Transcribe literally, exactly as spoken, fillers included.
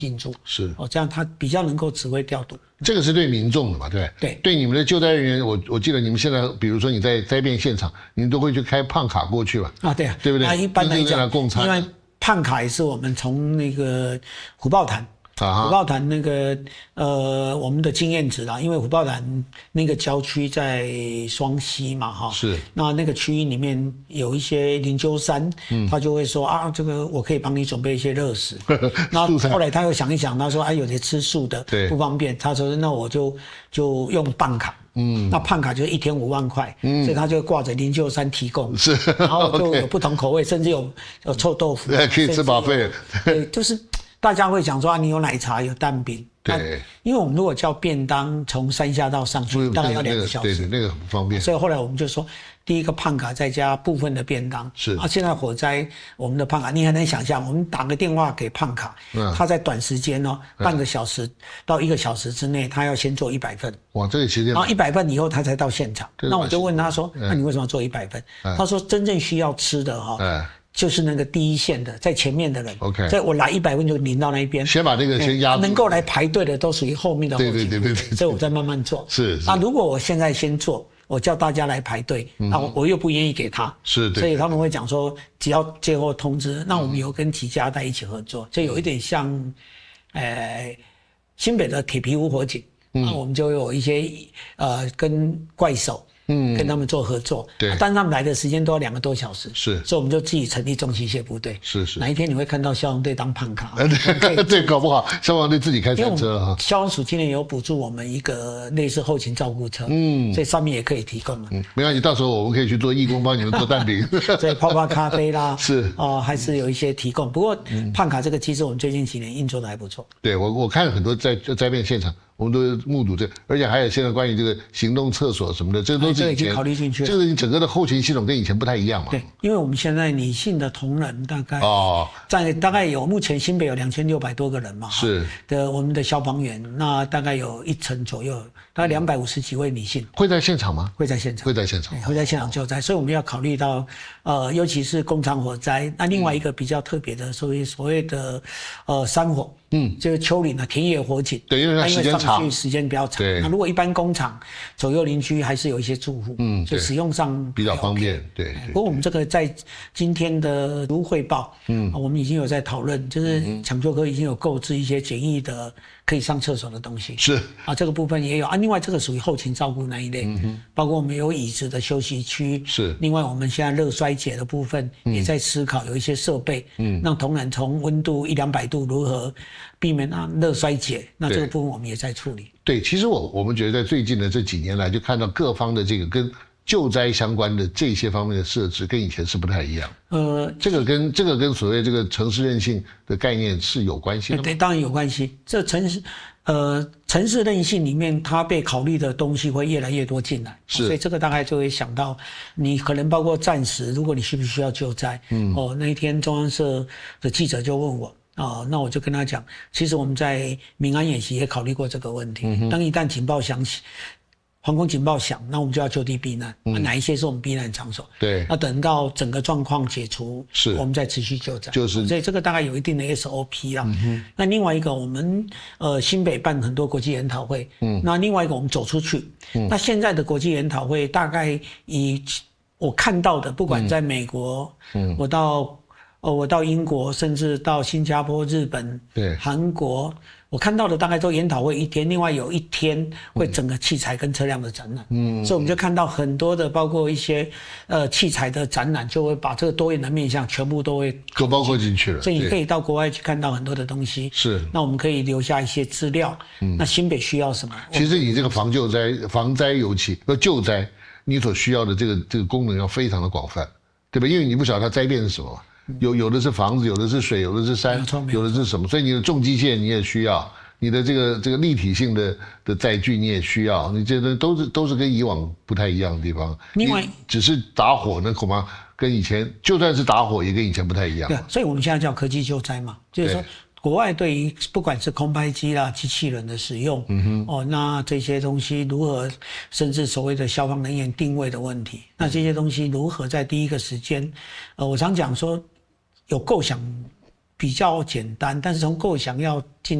进驻， 是哦，这样他比较能够指挥调度。 这个是对民众的嘛，对不对？ 对， 对你们的救灾人员，我我记得你们现在，比如说你在灾变现场，你们都会去开胖卡过去吧？ 啊，对啊， 对不对？ 啊，一般来讲， 共餐， 因为胖卡也是我们从那个虎豹潭。 啊、 虎豹潭那个呃，我们的经验值啦，因为虎豹潭那个郊区在双溪嘛，哈， 是， 那那个区域里面有一些灵鹫山，嗯，他就会说啊，这个我可以帮你准备一些热食。那后来他又想一想，他说啊，有些吃素的不方便，他说那我就就用棒卡。嗯，那胖卡就是一天五万块，嗯，所以他就挂着灵鹫山提供， 是， 然后就有不同口味，甚至有有臭豆腐， 对，可以吃饱费， 对，就是大家会讲说啊，你有奶茶，有蛋饼， 对， 因为我们如果叫便当从山下到上去，大概要两个小时， 对对，那个很不方便， 所以后来我们就说，第一个胖卡再加部分的便当， 是啊，现在火灾我们的胖卡，你很难想象，我们打个电话给胖卡，嗯，他在短时间哦，半个小时到一个小时之内，他要先做一百份， 哇，这个时间， 然后一百份以后他才到现场，那我就问他说，那你为什么要做一百份？他说真正需要吃的哈、哦。就是那个第一线的，在前面的人 ，OK， 所以我来一百份就领到那一边， 先把那个先压住， 能够来排队的都属于后面的后勤， 对对对对对， 所以我再慢慢做。 是， 那如果我现在先做，我叫大家来排队，那、嗯、我我又不愿意给他， 是，对， 所以他们会讲说，只要最后通知，那我们有跟几家在一起合作，就有一点像，呃，新北的铁皮屋火警，嗯、那我们就有一些呃跟怪手。嗯，跟他们做合作， 对， 但是他们来的时间都要两个多小时， 是， 所以我们就自己成立重机械部队， 是是。 哪一天你会看到消防队当胖卡？ 对对，搞不好消防队自己开餐车哈。 消防署今年有补助我们一个类似后勤照顾车，嗯，所以上面也可以提供了。 嗯，没关系，到时候我们可以去做义工，帮你们做蛋饼， 所以泡泡咖啡啦， 是哦、呃，还是有一些提供。不过胖卡这个机制，我们最近几年运作的还不错。 对我我看了很多在灾变现场。我们都目睹这，而且还有现在关于这个行动厕所什么的，这都是以前、哎、 已经考虑进去了。 这个整个的后勤系统跟以前不太一样嘛。 对，因为我们现在女性的同仁大概哦， 在大概有目前新北有两千六百多个人嘛， 是的我们的消防员，那大概有一成左右，大概两百五十几位女性。 会在现场吗？ 会在现场， 会在现场， 会在现场救灾，所以我们要考虑到，呃，尤其是工厂火灾，那另外一个比较特别的，所谓所谓的，呃，山火。嗯，就是丘陵啊，田野火警， 对，因为它时间长， 时间比较长。那如果一般工厂左右邻居还是有一些住户，嗯，就使用上比较方便，对。对不过我们这个在今天的如汇报，嗯、啊，我们已经有在讨论，就是抢救科已经有购置一些简易的可以上厕所的东西， 是啊，这个部分也有啊。另外这个属于后勤照顾那一类，嗯、包括我们有椅子的休息区， 是。 另外我们现在热衰竭的部分也在思考有一些设备，嗯，让同仁从温度一两百度如何避免啊热衰竭，那这个部分我们也在处理。 对，其实我我们觉得在最近的这几年来，就看到各方的这个跟救灾相关的这些方面的设置，跟以前是不太一样。呃，这个跟这个跟所谓这个城市韧性的概念是有关系的吗？ 对，当然有关系。这城市呃城市韧性里面，它被考虑的东西会越来越多进来， 是， 所以这个大概就会想到，你可能包括暂时，如果你需不需要救灾，嗯，哦，那一天中央社的记者就问我。哦，那我就跟他讲，其实我们在民安演习也考虑过这个问题。嗯、当一旦警报响起，防空警报响，那我们就要就地避难。嗯、哪一些是我们避难场所？ 对。 那等到整个状况解除， 是， 我们再持续救灾。 就是， 所以这个大概有一定的 S O P 啦。嗯、那另外一个，我们呃新北办很多国际研讨会。嗯。那另外一个，我们走出去。嗯。那现在的国际研讨会，大概以我看到的，不管在美国，嗯，我到。哦，我到英国，甚至到新加坡、日本、 对韩国，我看到的大概都研讨会一天，另外有一天会整个器材跟车辆的展览。嗯，所以我们就看到很多的，包括一些呃器材的展览，就会把这个多元的面向全部都会都包括进去了。 所以你可以到国外去看到很多的东西。 是， 那我们可以留下一些资料。嗯，那新北需要什么？ 其实你这个防救灾、防灾尤其要救灾，你所需要的这个这个功能要非常的广泛，对吧？因为你不晓得它灾变是什么。有有的是房子，有的是水，有的是山，有的是什么？所以你的重机械你也需要，你的这个这个立体性的的载具你也需要，你这都是都是跟以往不太一样的地方。 另外， 只是打火呢，恐怕跟以前就算是打火也跟以前不太一样。 对，所以我们现在叫科技救灾嘛，就是说国外对于不管是空拍机啦、机器人的使用，嗯哼，哦，那这些东西如何，甚至所谓的消防人员定位的问题，那这些东西如何在第一个时间，呃，我常讲说。有构想比较简单，但是从构想要进